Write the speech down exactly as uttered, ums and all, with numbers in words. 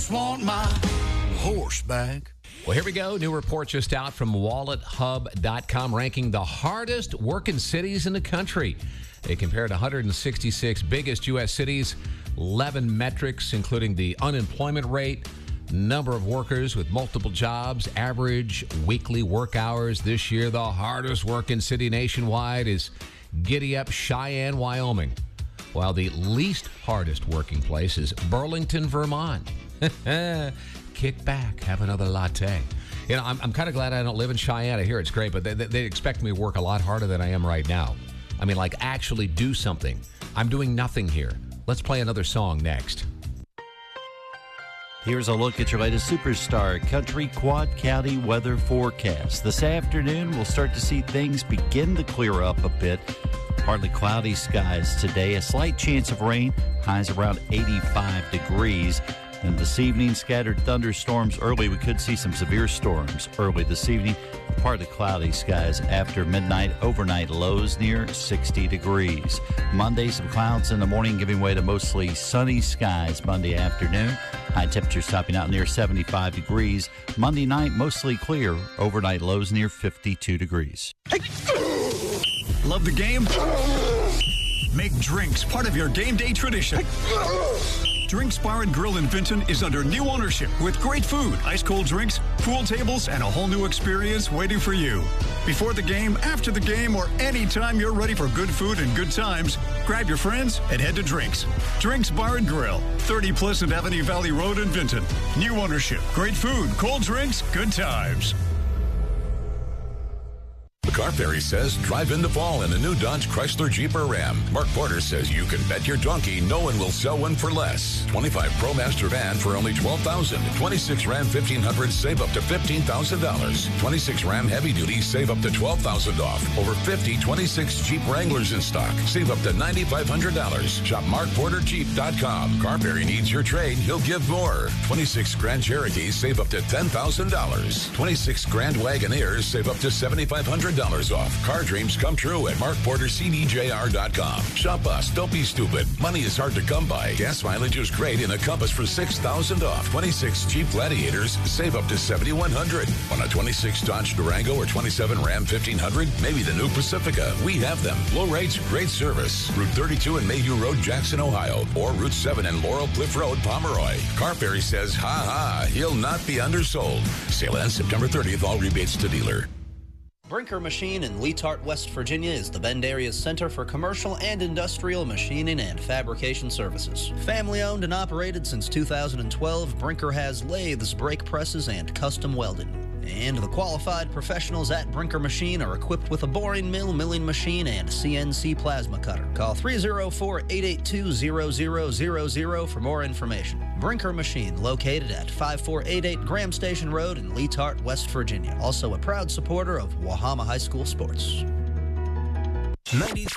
just want my horse back. Well, here we go. New report just out from wallet hub dot com ranking the hardest working cities in the country. They compared one hundred sixty-six biggest U S cities, eleven metrics, including the unemployment rate, number of workers with multiple jobs, average weekly work hours. This year, the hardest working city nationwide is Giddy-Up, Cheyenne, Wyoming, while the least hardest working place is Burlington, Vermont. Kick back, have another latte. You know, I'm, I'm kind of glad I don't live in Cheyenne. I hear it's great, but they, they expect me to work a lot harder than I am right now. I mean, like, actually do something. I'm doing nothing here. Let's play another song next. Here's a look at your latest Superstar Country Quad County weather forecast. This afternoon, we'll start to see things begin to clear up a bit. Partly cloudy skies today, a slight chance of rain, highs around eighty-five degrees. And this evening, scattered thunderstorms early. We could see some severe storms early this evening. Partly cloudy skies after midnight. Overnight lows near sixty degrees. Monday, some clouds in the morning, giving way to mostly sunny skies Monday afternoon. High temperatures topping out near seventy-five degrees. Monday night, mostly clear. Overnight lows near fifty-two degrees. Hey. Love the game? Make drinks part of your game day tradition. Drinks Bar and Grill in Vinton is under new ownership with great food, ice-cold drinks, pool tables, and a whole new experience waiting for you. Before the game, after the game, or anytime you're ready for good food and good times, grab your friends and head to Drinks. Drinks Bar and Grill, thirty Pleasant Avenue Valley Road in Vinton. New ownership, great food, cold drinks, good times. Carberry says drive in the fall in a new Dodge Chrysler Jeep or Ram. Mark Porter says you can bet your donkey no one will sell one for less. twenty-five ProMaster van for only twelve thousand dollars. twenty-six Ram fifteen hundred save up to fifteen thousand dollars. twenty-six Ram Heavy Duty save up to twelve thousand dollars off. Over fifty twenty-six Jeep Wranglers in stock. Save up to nine thousand five hundred dollars. Shop mark porter jeep dot com. Carberry needs your trade. He'll give more. twenty-six Grand Cherokees save up to ten thousand dollars. twenty-six Grand Wagoneers save up to seven thousand five hundred dollars off. Car dreams come true at mark porter c d j r dot com. Shop us. Don't be stupid. Money is hard to come by. Gas mileage is great in a Compass for six thousand dollars off. twenty-six Jeep Gladiators save up to seven thousand one hundred dollars. On a twenty-six Dodge Durango or twenty-seven Ram fifteen hundred, maybe the new Pacifica. We have them. Low rates, great service. Route thirty-two and Mayhew Road, Jackson, Ohio. Or Route seven and Laurel Cliff Road, Pomeroy. Carberry says, ha ha, he'll not be undersold. Sale ends September thirtieth. All rebates to dealer. Brinker Machine in Leetart, West Virginia is the Bend area's center for commercial and industrial machining and fabrication services. Family owned and operated since two thousand twelve, Brinker has lathes, brake presses, and custom welding. And the qualified professionals at Brinker Machine are equipped with a boring mill, milling machine, and C N C plasma cutter. Call three oh four, eight eight two, zero zero zero zero for more information. Brinker Machine, located at five four eight eight Graham Station Road in Leetart, West Virginia. Also a proud supporter of Wahama High School sports. ninety